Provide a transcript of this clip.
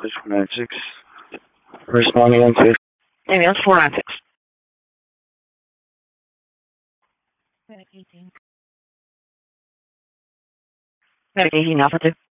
Push 496. Responding on 6. Ambulance 496. Medic 18. Medic 18, Alpha 2.